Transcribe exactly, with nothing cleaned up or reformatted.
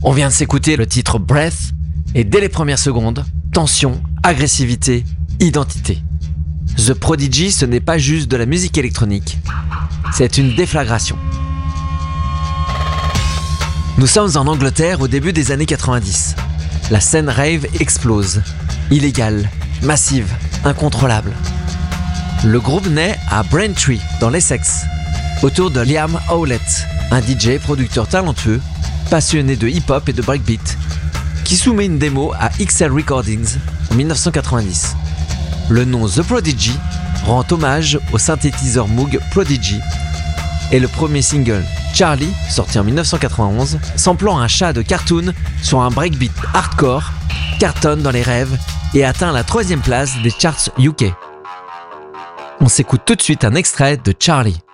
On vient de s'écouter le titre Breath, et dès les premières secondes, tension, agressivité, identité. The Prodigy, ce n'est pas juste de la musique électronique, c'est une déflagration. Nous sommes en Angleterre au début des années quatre-vingt-dix. La scène rave explose, illégale, massive, incontrôlable. Le groupe naît à Braintree, dans l'Essex, autour de Liam Howlett, un D J producteur talentueux, passionné de hip-hop et de breakbeat, qui soumet une démo à X L Recordings en dix-neuf cent quatre-vingt-dix. Le nom The Prodigy rend hommage au synthétiseur Moog Prodigy, et le premier single Charlie, sorti en dix-neuf cent quatre-vingt-onze, samplant un chat de cartoon sur un breakbeat hardcore, cartonne dans les rêves et atteint la troisième place des charts U K. On s'écoute tout de suite un extrait de Charlie.